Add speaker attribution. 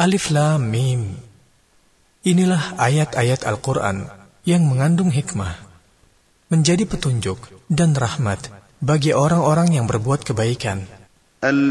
Speaker 1: Alif Lam Mim. Inilah ayat-ayat Al-Quran yang mengandung hikmah, menjadi petunjuk dan rahmat bagi orang-orang yang berbuat kebaikan.